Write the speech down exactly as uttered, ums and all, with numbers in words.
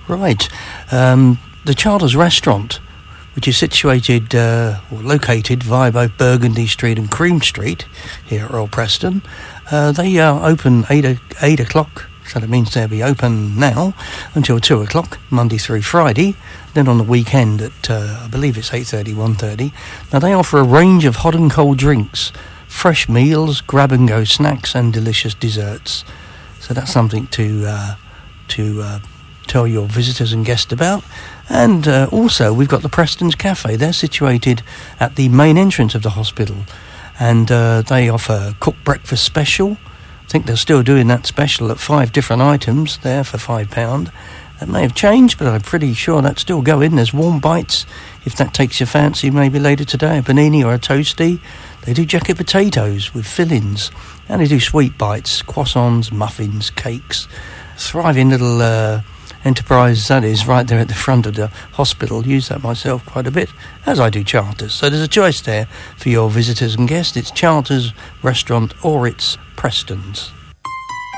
Right. Um, the Charters Restaurant, which is situated uh, or located via both Burgundy Street and Cream Street here at Royal Preston, uh, they are open eight, o- eight o'clock, so that means they'll be open now until two o'clock, Monday through Friday. Then on the weekend at, uh, I believe it's eight thirty, one thirty. Now they offer a range of hot and cold drinks, fresh meals, grab-and-go snacks and delicious desserts. So that's something to uh, to uh, tell your visitors and guests about. And uh, also we've got the Preston's Cafe. They're situated at the main entrance of the hospital, and uh, they offer cooked breakfast special. I think they're still doing that special at five different items there for five pounds. That may have changed, but I'm pretty sure that's still going. There's warm bites, if that takes your fancy, maybe later today, a panini or a toastie. They do jacket potatoes with fillings, and they do sweet bites, croissants, muffins, cakes. Thriving little uh, enterprise that is, right there at the front of the hospital. Use that myself quite a bit, as I do Charters. So there's a choice there for your visitors and guests. It's Charters Restaurant or it's Preston's.